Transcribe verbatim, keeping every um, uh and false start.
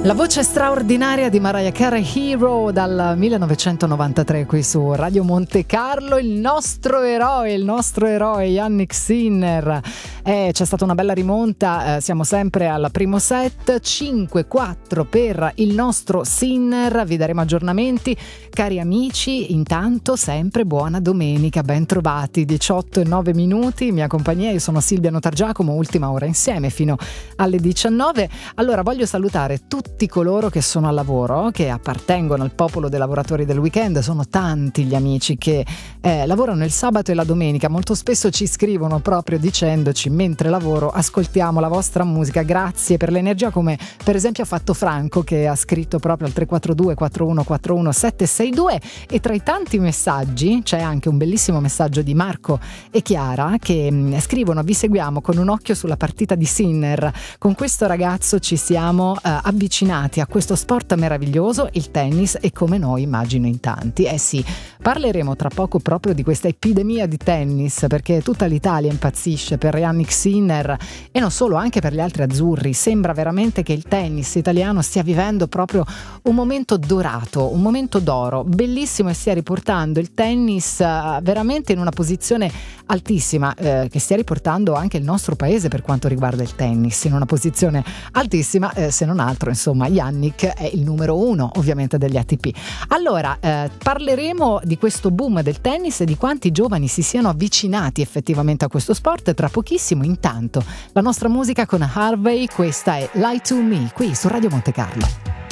La voce straordinaria di Mariah Carey, Hero, dal millenovecentonovantatré qui su Radio Monte Carlo. Il nostro eroe, il nostro eroe Jannik Sinner. Eh, c'è stata una bella rimonta, eh, siamo sempre al primo set, cinque quattro per il nostro Sinner. Vi daremo aggiornamenti, cari amici. Intanto sempre buona domenica, ben trovati, diciotto e nove minuti, mia compagnia, io sono Silvia Notargiacomo, ultima ora insieme fino alle diciannove. Allora voglio salutare tutti tutti coloro che sono al lavoro, che appartengono al popolo dei lavoratori del weekend. Sono tanti gli amici che eh, lavorano il sabato e la domenica, molto spesso ci scrivono proprio dicendoci: mentre lavoro ascoltiamo la vostra musica, grazie per l'energia, come per esempio ha fatto Franco, che ha scritto proprio al tre quattro due quattro uno quattro uno sette sei due. E tra i tanti messaggi c'è anche un bellissimo messaggio di Marco e Chiara che mh, scrivono: vi seguiamo con un occhio sulla partita di Sinner, con questo ragazzo ci siamo eh, avvicinati a questo sport meraviglioso, il tennis, e come noi immagino in tanti. Eh sì, parleremo tra poco proprio di questa epidemia di tennis, perché tutta l'Italia impazzisce per Jannik Sinner e non solo, anche per gli altri azzurri. Sembra veramente che il tennis italiano stia vivendo proprio un momento dorato, un momento d'oro, bellissimo, e stia riportando il tennis uh, veramente in una posizione altissima, eh, che stia riportando anche il nostro paese per quanto riguarda il tennis in una posizione altissima, eh, se non altro insomma Jannik è il numero uno ovviamente degli A T P. Allora eh, parleremo di questo boom del tennis e di quanti giovani si siano avvicinati effettivamente a questo sport tra pochissimo. Intanto la nostra musica con Harvey, questa è Lie to Me qui su Radio Monte Carlo.